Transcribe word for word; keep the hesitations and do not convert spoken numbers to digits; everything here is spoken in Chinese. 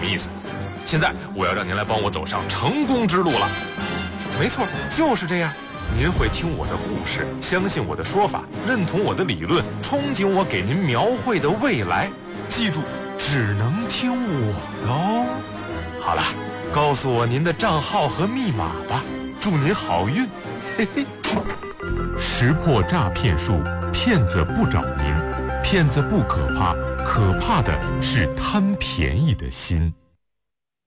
意思。现在我要让您来帮我走上成功之路了。没错，就是这样。您会听我的故事，相信我的说法，认同我的理论，憧憬我给您描绘的未来。记住，只能听我的哦。好了，告诉我您的账号和密码吧，祝您好运。嘿嘿。 识破诈骗术，骗子不找您，骗子不可怕，可怕的是贪便宜的心。